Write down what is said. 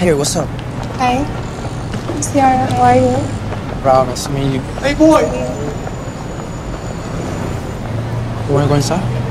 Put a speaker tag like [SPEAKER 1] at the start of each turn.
[SPEAKER 1] Hey, what's up?
[SPEAKER 2] Hi, Ciara, how are you?
[SPEAKER 1] Bro, nice to meet you.
[SPEAKER 3] Hey, boy.
[SPEAKER 1] You wanna go inside?